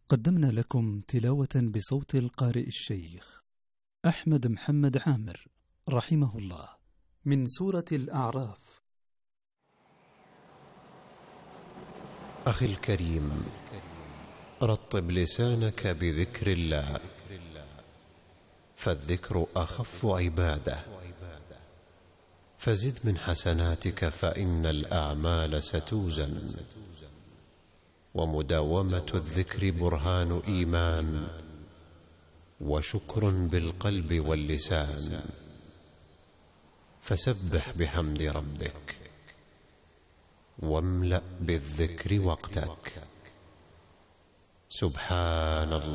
قدمنا لكم تلاوة بصوت القارئ الشيخ أحمد محمد عامر رحمه الله من سورة الأعراف. أخي الكريم، رطب لسانك بذكر الله، فالذكر أخف عبادة، فزد من حسناتك فإن الأعمال ستوزن، ومداومة الذكر برهان إيمان وشكر بالقلب واللسان، فسبح بحمد ربك واملأ بالذكر وقتك. سبحان الله